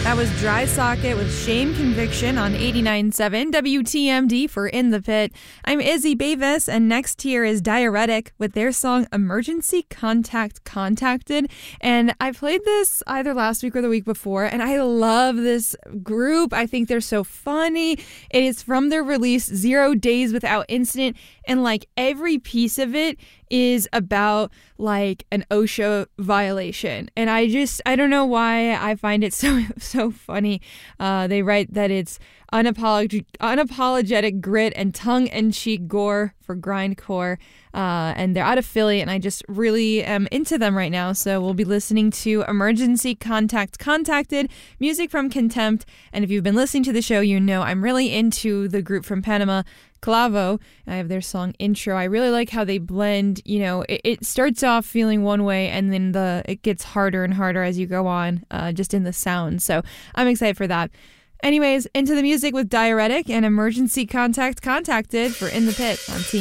That was Dry Socket with Shame Conviction on 89.7 WTMD for In the Pit. I'm Izzy Bavis, and next here is Diuretic with their song Emergency Contact Contacted. And I played this either last week or the week before, and I love this group. I think they're so funny. It is from their release 0 Days Without Incident, and like every piece of it is about like an OSHA violation. And I don't know why I find it so funny. They write that it's unapologetic grit and tongue-in-cheek gore for grindcore. And they're out of Philly, and I just really am into them right now. So we'll be listening to Emergency Contact Contacted, music from Contempt. And if you've been listening to the show, you know I'm really into the group from Panama, Clavo. I have their song Intro. I really like how they blend, it starts off feeling one way, and then it gets harder and harder as you go on, just in the sound. So I'm excited for that. Anyways, into the music with Diuretic and Emergency Contact Contacted for In the Pit on